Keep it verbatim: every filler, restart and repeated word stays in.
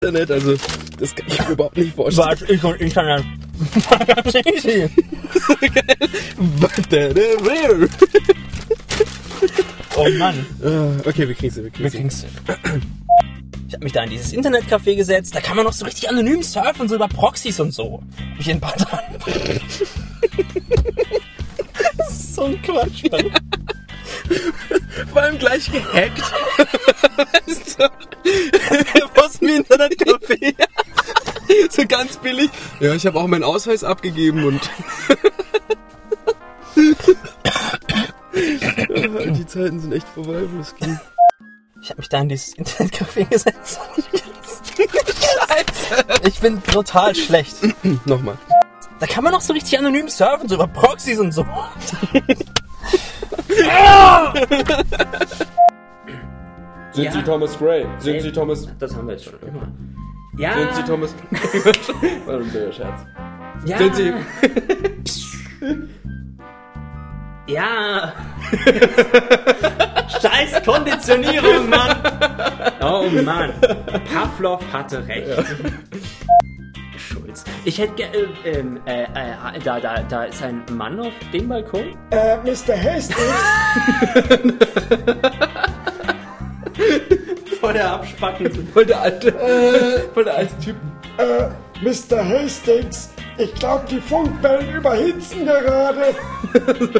Internet, also das kann ich mir überhaupt nicht vorstellen. Was ist und Internet? Was ist sie? Oh Mann. Okay, wir kriegen sie, wir kriegen Wir kriegen's. Ich hab mich da in dieses Internetcafé gesetzt, da kann man noch so richtig anonym surfen, so über Proxys und so. Hab ich in ein paar Tagen. Das ist so ein Quatsch, Mann. Vor allem gleich gehackt. Weißt du? Aus dem Internetcafé. So ganz billig. Ja, ich habe auch meinen Ausweis abgegeben und die Zeiten sind echt vorbei, wo es ging. Ich hab mich da in dieses Internetcafé gesetzt. Scheiße. Ich bin total schlecht. Nochmal. Da kann man noch so richtig anonym surfen, so über Proxys und so. Sind Ja. Sie Thomas Gray? Sind Nee. Sie Thomas... Das haben wir jetzt schon immer. Ja. Sind Sie Thomas... War ein blöder Scherz. Ja. Sind Sie... Ja. Scheiß Konditionierung, Mann. Oh Mann. Pavlov hatte recht. Ja. Schulz. Ich hätte gerne... Ähm, äh, äh, da, da, da ist ein Mann auf dem Balkon. Äh, Mister Hastings. Voll der Abspacken. Voll der alte... Äh, Voll der alte Typ. äh, Mister Hastings. Ich glaube, die Funkbällen überhitzen gerade.